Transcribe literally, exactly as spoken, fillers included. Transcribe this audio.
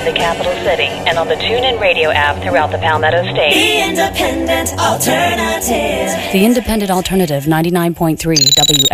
the capital city and on the TuneIn Radio app throughout the Palmetto State. The Independent Alternative. The Independent Alternative, ninety-nine point three W